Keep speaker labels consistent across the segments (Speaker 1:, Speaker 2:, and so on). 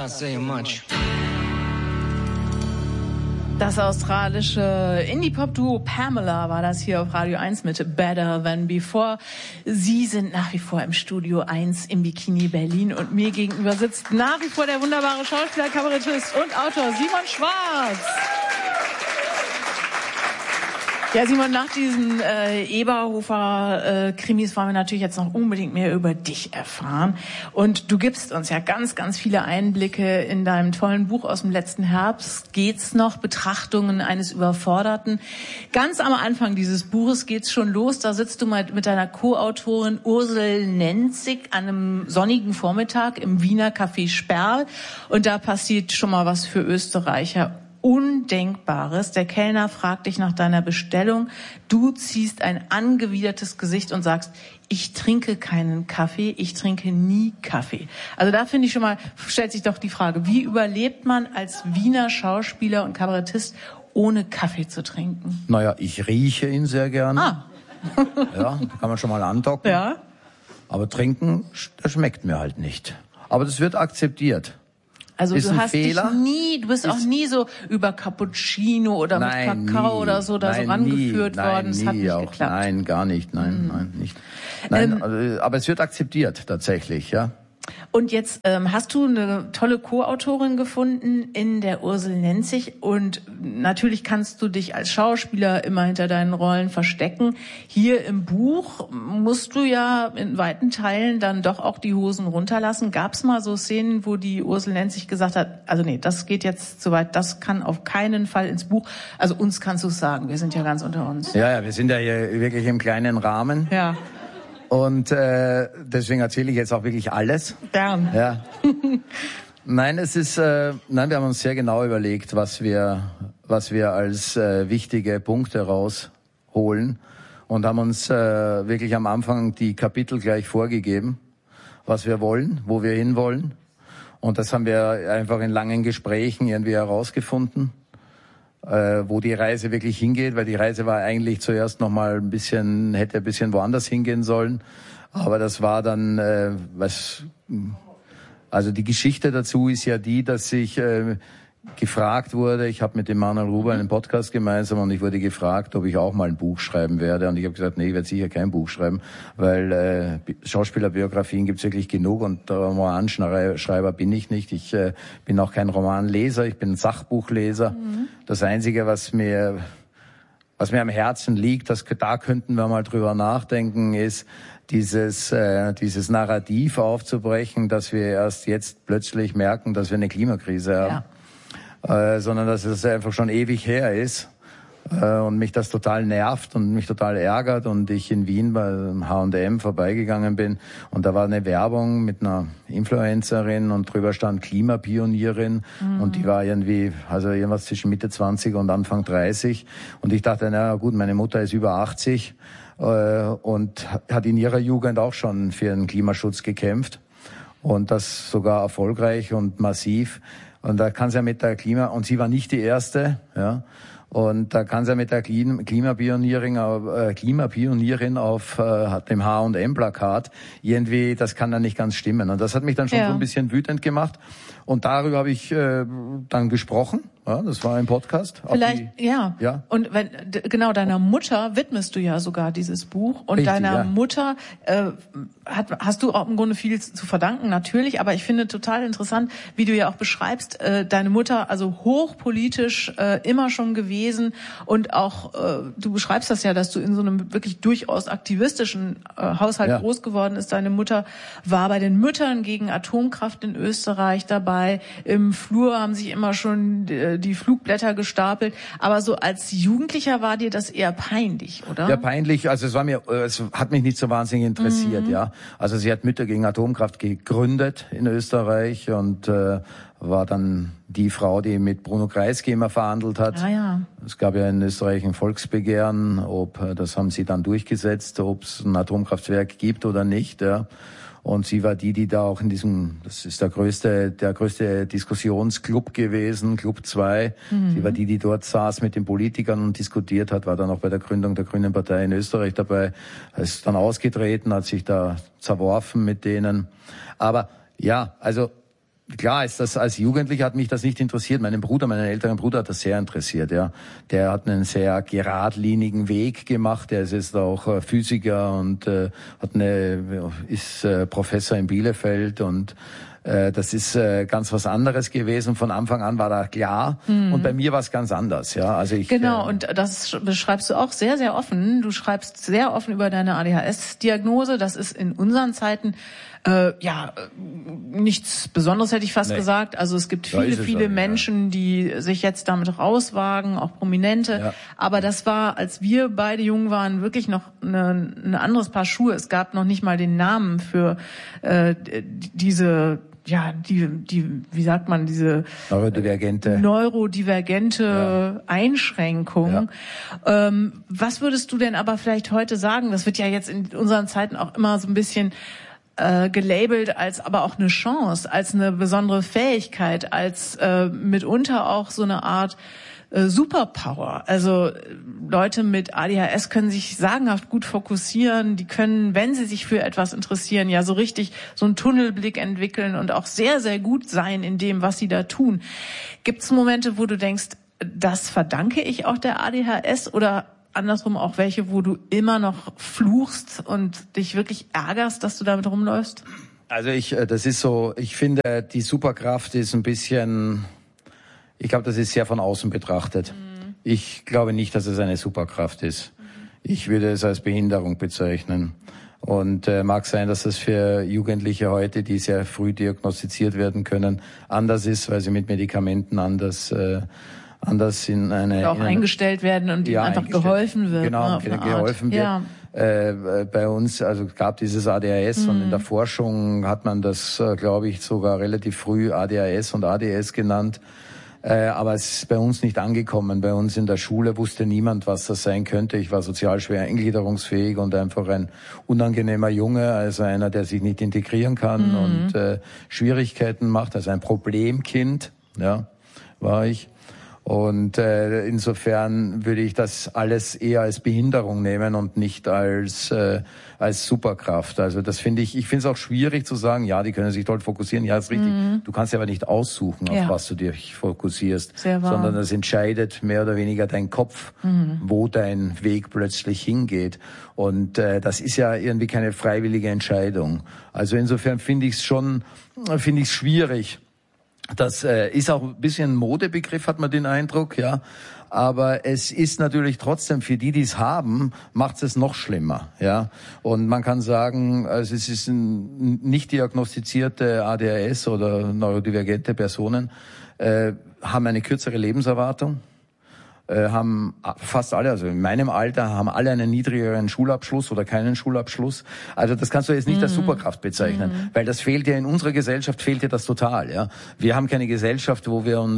Speaker 1: not saying much.
Speaker 2: Das australische Indie-Pop-Duo Pamela war das hier auf Radio 1 mit Better Than Before. Sie sind nach wie vor im Studio 1 im Bikini Berlin und mir gegenüber sitzt nach wie vor der wunderbare Schauspieler, Kabarettist und Autor Simon Schwarz. Ja, Simon, nach diesen Eberhofer-Krimis wollen wir natürlich jetzt noch unbedingt mehr über dich erfahren. Und du gibst uns ja ganz, ganz viele Einblicke in deinem tollen Buch aus dem letzten Herbst. Geht's noch? Betrachtungen eines Überforderten. Ganz am Anfang dieses Buches geht's schon los. Da sitzt du mal mit deiner Co-Autorin Ursel Nenzig an einem sonnigen Vormittag im Wiener Café Sperl. Und da passiert schon mal was für Österreicher Undenkbares. Der Kellner fragt dich nach deiner Bestellung. Du ziehst ein angewidertes Gesicht und sagst, ich trinke keinen Kaffee, ich trinke nie Kaffee. Also da finde ich schon mal, stellt sich doch die Frage, wie überlebt man als Wiener Schauspieler und Kabarettist, ohne Kaffee zu trinken?
Speaker 3: Naja, ich rieche ihn sehr gerne.
Speaker 2: Ah.
Speaker 3: Ja, da kann man schon mal andocken.
Speaker 2: Ja.
Speaker 3: Aber trinken, das schmeckt mir halt nicht. Aber das wird akzeptiert.
Speaker 2: Also
Speaker 3: ist
Speaker 2: du hast
Speaker 3: Fehler.
Speaker 2: du bist auch nie so über Cappuccino oder mit Kakao
Speaker 3: nie.
Speaker 2: oder so da so rangeführt worden. Das hat nicht
Speaker 3: auch.
Speaker 2: geklappt.
Speaker 3: Nein, gar nicht. Nein, nicht. Nein, aber es wird akzeptiert tatsächlich, ja.
Speaker 2: Und jetzt hast du eine tolle Co-Autorin gefunden in der Ursel Nenzig und natürlich kannst du dich als Schauspieler immer hinter deinen Rollen verstecken. Hier im Buch musst du ja in weiten Teilen dann doch auch die Hosen runterlassen. Gab's mal so Szenen, wo die Ursel Nenzig gesagt hat, also nee, das geht jetzt zu weit, das kann auf keinen Fall ins Buch. Also uns kannst du es sagen, wir sind ja ganz unter uns.
Speaker 3: Ja, wir sind ja hier wirklich im kleinen Rahmen.
Speaker 2: Ja.
Speaker 3: Und deswegen erzähle ich jetzt auch wirklich alles.
Speaker 2: Gern.
Speaker 3: Ja. Nein, wir haben uns sehr genau überlegt, was wir als wichtige Punkte rausholen und haben uns wirklich am Anfang die Kapitel gleich vorgegeben, was wir wollen, wo wir hinwollen. Und das haben wir einfach in langen Gesprächen irgendwie herausgefunden, wo die Reise wirklich hingeht, weil die Reise war eigentlich zuerst noch mal hätte ein bisschen woanders hingehen sollen, aber das war dann also die Geschichte dazu ist ja die, dass ich gefragt wurde, ich habe mit dem Manuel Ruber einen Podcast gemeinsam und ich wurde gefragt, ob ich auch mal ein Buch schreiben werde und ich habe gesagt, nee, ich werde sicher kein Buch schreiben, weil Schauspielerbiografien gibt's wirklich genug und Romanschreiber bin ich nicht. Ich bin auch kein Romanleser, ich bin ein Sachbuchleser. Das Einzige, was mir am Herzen liegt, da könnten wir mal drüber nachdenken, ist dieses Narrativ aufzubrechen, dass wir erst jetzt plötzlich merken, dass wir eine Klimakrise haben. Ja. Sondern dass es einfach schon ewig her ist und mich das total nervt und mich total ärgert und ich in Wien bei H&M vorbeigegangen bin und da war eine Werbung mit einer Influencerin und drüber stand Klimapionierin und die war irgendwas zwischen Mitte 20 und Anfang 30 und ich dachte, na gut, meine Mutter ist über 80 und hat in ihrer Jugend auch schon für den Klimaschutz gekämpft und das sogar erfolgreich und massiv. Und da kann sie ja mit der und sie war nicht die erste, ja. Und da kann sie ja mit der Klimapionierin auf dem H&M-Plakat irgendwie, das kann dann nicht ganz stimmen. Und das hat mich dann schon so ein bisschen wütend gemacht. Und darüber habe ich dann gesprochen. Ja, das war ein Podcast.
Speaker 2: Vielleicht, ja. Und genau, deiner Mutter widmest du ja sogar dieses Buch. Und richtig, deiner Mutter hast du auch im Grunde viel zu verdanken, natürlich. Aber ich finde total interessant, wie du ja auch beschreibst, deine Mutter, also hochpolitisch immer schon gewesen. Und auch, du beschreibst das ja, dass du in so einem wirklich durchaus aktivistischen Haushalt groß geworden ist. Deine Mutter war bei den Müttern gegen Atomkraft in Österreich dabei. Im Flur haben sich immer schon die Flugblätter gestapelt, aber so als Jugendlicher war dir das eher peinlich, oder?
Speaker 3: Ja, peinlich, also es hat mich nicht so wahnsinnig interessiert, ja. Also sie hat Mütter gegen Atomkraft gegründet in Österreich und war dann die Frau, die mit Bruno Kreisky immer verhandelt hat.
Speaker 2: Ah, ja. Es
Speaker 3: gab ja in Österreich ein Volksbegehren, das haben sie dann durchgesetzt, ob es ein Atomkraftwerk gibt oder nicht, ja. Und sie war die da auch das ist der größte Diskussionsclub gewesen, Club 2. Sie war die dort saß mit den Politikern und diskutiert hat, war dann auch bei der Gründung der Grünen Partei in Österreich dabei. Ist dann ausgetreten, hat sich da zerworfen mit denen. Aber ja, also klar ist das, als Jugendlicher hat mich das nicht interessiert. Meinen älteren Bruder hat das sehr interessiert, ja. Der hat einen sehr geradlinigen Weg gemacht. Der ist jetzt auch Physiker und ist Professor in Bielefeld und das ist ganz was anderes gewesen. Von Anfang an war da klar. Und bei mir war es ganz anders. Ja, also
Speaker 2: Genau, und das beschreibst du auch sehr, sehr offen. Du schreibst sehr offen über deine ADHS-Diagnose. Das ist in unseren Zeiten nichts Besonderes, hätte ich fast gesagt. Also es gibt viele Menschen, die sich jetzt damit rauswagen, auch Prominente. Ja. Aber das war, als wir beide jung waren, wirklich noch ein anderes Paar Schuhe. Es gab noch nicht mal den Namen für diese wie sagt man, diese neurodivergente Einschränkung. Ja. Was würdest du denn aber vielleicht heute sagen? Das wird ja jetzt in unseren Zeiten auch immer so ein bisschen gelabelt als aber auch eine Chance, als eine besondere Fähigkeit, als mitunter auch so eine Art Superpower. Also Leute mit ADHS können sich sagenhaft gut fokussieren, die können, wenn sie sich für etwas interessieren, ja so richtig so einen Tunnelblick entwickeln und auch sehr, sehr gut sein in dem, was sie da tun. Gibt es Momente, wo du denkst, das verdanke ich auch der ADHS, oder andersrum auch welche, wo du immer noch fluchst und dich wirklich ärgerst, dass du damit rumläufst?
Speaker 3: Also ich finde, die Superkraft ist ein bisschen... Ich glaube, das ist sehr von außen betrachtet. Ich glaube nicht, dass es eine Superkraft ist. Ich würde es als Behinderung bezeichnen. Und mag sein, dass das für Jugendliche heute, die sehr früh diagnostiziert werden können, anders ist, weil sie mit Medikamenten anders in eine...
Speaker 2: Auch eingestellt werden und ihnen einfach geholfen wird.
Speaker 3: Genau, geholfen wird. Ja. Bei uns, also gab dieses ADHS und in der Forschung hat man das, glaube ich, sogar relativ früh ADHS und ADS genannt. Aber es ist bei uns nicht angekommen. Bei uns in der Schule wusste niemand, was das sein könnte. Ich war sozial schwer eingliederungsfähig und einfach ein unangenehmer Junge, also einer, der sich nicht integrieren kann und Schwierigkeiten macht, also ein Problemkind, ja, war ich. Und insofern würde ich das alles eher als Behinderung nehmen und nicht als Superkraft. Also das finde ich finde es auch schwierig zu sagen, ja, die können sich dort fokussieren, ja, ist richtig. Du kannst aber nicht aussuchen, auf was du dich fokussierst, sondern das entscheidet mehr oder weniger dein Kopf, wo dein Weg plötzlich hingeht. Und das ist ja irgendwie keine freiwillige Entscheidung. Also insofern finde ich es schwierig. Das ist auch ein bisschen ein Modebegriff, hat man den Eindruck, ja. Aber es ist natürlich trotzdem für die es haben, macht es noch schlimmer, ja. Und man kann sagen, also es ist nicht diagnostizierte ADHS oder neurodivergente Personen haben eine kürzere Lebenserwartung. Haben fast alle, also in meinem Alter, haben alle einen niedrigeren Schulabschluss oder keinen Schulabschluss. Also das kannst du jetzt nicht als Superkraft bezeichnen, weil das fehlt ja in unserer Gesellschaft, fehlt ja das total, ja. Wir haben keine Gesellschaft, wo wir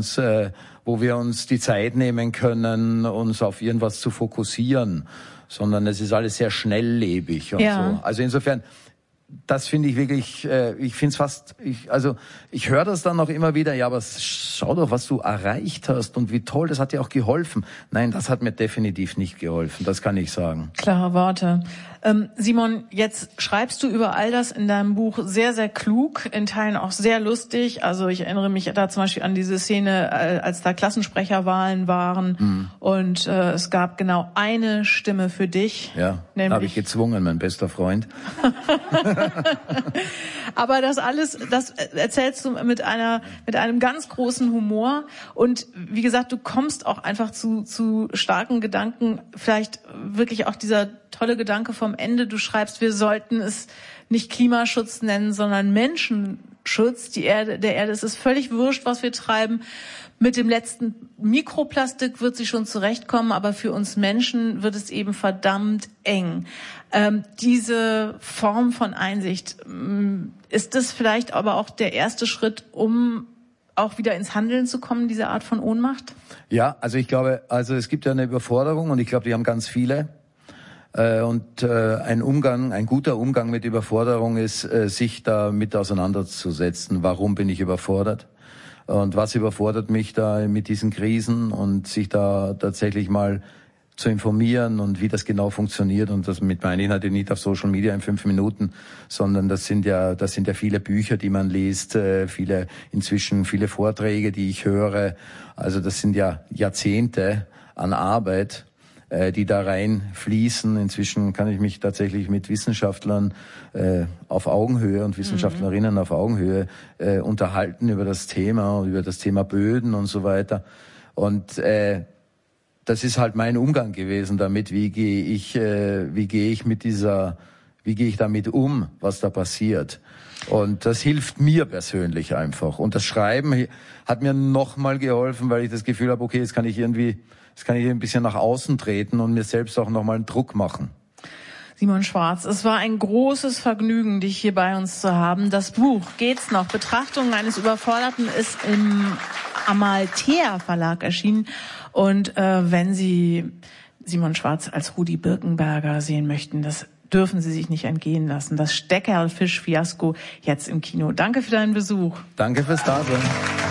Speaker 3: uns die Zeit nehmen können, uns auf irgendwas zu fokussieren, sondern es ist alles sehr schnelllebig und so. Also insofern, das finde ich wirklich, ich finde es fast, ich höre das dann noch immer wieder, ja, aber schau doch, was du erreicht hast und wie toll, das hat dir auch geholfen. Nein, das hat mir definitiv nicht geholfen, das kann ich sagen.
Speaker 2: Klare Worte. Simon, jetzt schreibst du über all das in deinem Buch sehr, sehr klug, in Teilen auch sehr lustig. Also ich erinnere mich da zum Beispiel an diese Szene, als da Klassensprecherwahlen waren und es gab genau eine Stimme für dich.
Speaker 3: Ja, habe ich gezwungen, mein bester Freund.
Speaker 2: Aber das alles, das erzählst du mit einem ganz großen Humor und wie gesagt, du kommst auch einfach zu starken Gedanken, vielleicht wirklich auch dieser tolle Gedanke vom Ende, du schreibst, wir sollten es nicht Klimaschutz nennen, sondern Menschenschutz, der Erde, es ist völlig wurscht, was wir treiben. Mit dem letzten Mikroplastik wird sie schon zurechtkommen, aber für uns Menschen wird es eben verdammt eng. Diese Form von Einsicht, ist das vielleicht aber auch der erste Schritt, um auch wieder ins Handeln zu kommen, diese Art von Ohnmacht? Ja,
Speaker 3: also ich glaube, es gibt ja eine Überforderung und ich glaube, die haben ganz viele. Und ein guter Umgang mit Überforderung ist, sich damit auseinanderzusetzen. Warum bin ich überfordert? Und was überfordert mich da mit diesen Krisen? Und sich da tatsächlich mal zu informieren und wie das genau funktioniert. Und das mit meine ich natürlich nicht auf Social Media in 5 Minuten, sondern das sind ja viele Bücher, die man liest, inzwischen viele Vorträge, die ich höre. Also das sind ja Jahrzehnte an Arbeit, die da reinfließen. Inzwischen kann ich mich tatsächlich mit Wissenschaftlern auf Augenhöhe und Wissenschaftlerinnen auf Augenhöhe unterhalten über das Thema Böden und so weiter. Und das ist halt mein Umgang gewesen damit. Wie gehe ich damit um, was da passiert? Und das hilft mir persönlich einfach. Und das Schreiben hat mir nochmal geholfen, weil ich das Gefühl habe, okay, jetzt kann ich ein bisschen nach außen treten und mir selbst auch nochmal einen Druck machen.
Speaker 2: Simon Schwarz, es war ein großes Vergnügen, dich hier bei uns zu haben. Das Buch Geht's noch? Betrachtungen eines Überforderten ist im Amalthea Verlag erschienen. Und wenn Sie Simon Schwarz als Rudi Birkenberger sehen möchten, das dürfen Sie sich nicht entgehen lassen. Das Steckerlfisch-Fiasko jetzt im Kino. Danke für deinen Besuch.
Speaker 3: Danke fürs Dasein.